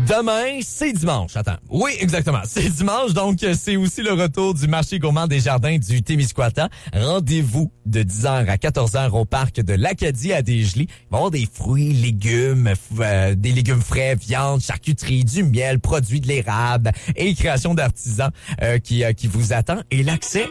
Demain, c'est dimanche. Attends. Oui, exactement. C'est dimanche, donc c'est aussi le retour du marché gourmand des jardins du Témiscouata. Rendez-vous de 10h à 14h au parc de l'Acadie à Desjolies. Il va y avoir des fruits, légumes, des légumes frais, viande, charcuterie, du miel, produits de l'érable et création d'artisans qui vous attend. Et l'accès